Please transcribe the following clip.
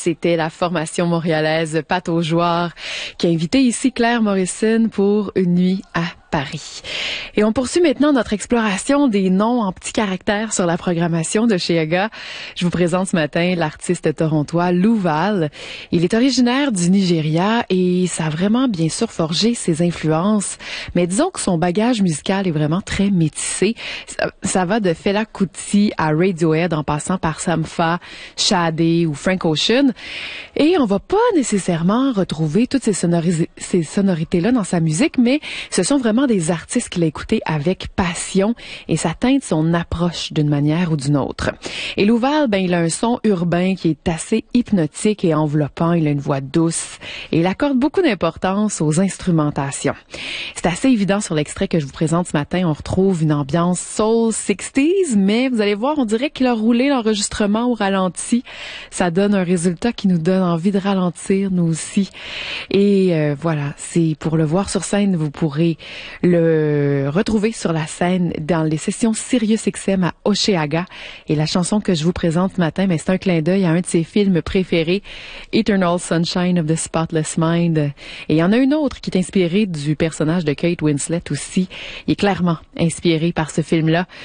C'était la formation montréalaise Pat aux Joueurs qui a invité ici Claire Morrison pour une nuit à Paris. Et on poursuit maintenant notre exploration des noms en petits caractères sur la programmation de chez Aga. Je vous présente ce matin l'artiste torontois Louval. Il est originaire du Nigeria et ça a vraiment bien sûr forgé ses influences. Mais disons que son bagage musical est vraiment très métissé. Ça va de Fela Kuti à Radiohead en passant par Sampha, Sade ou Frank Ocean. Et on va pas nécessairement retrouver toutes ces sonorités-là dans sa musique, mais ce sont vraiment des artistes qu'il a écoutés avec passion et ça teinte son approche d'une manière ou d'une autre. Et Louval, il a un son urbain qui est assez hypnotique et enveloppant. Il a une voix douce et il accorde beaucoup d'importance aux instrumentations. C'est assez évident sur l'extrait que je vous présente ce matin. On retrouve une ambiance soul 60s, mais vous allez voir, on dirait qu'il a roulé l'enregistrement au ralenti. Ça donne un résultat qui nous donne envie de ralentir, nous aussi. Et voilà, c'est pour le voir sur scène, vous pourrez le retrouver sur la scène dans les sessions Sirius XM à Oshéaga. Et la chanson que je vous présente ce matin, c'est un clin d'œil à un de ses films préférés, Eternal Sunshine of the Spotless Mind. Et il y en a une autre qui est inspirée du personnage de Kate Winslet aussi. Il est clairement inspiré par ce film-là.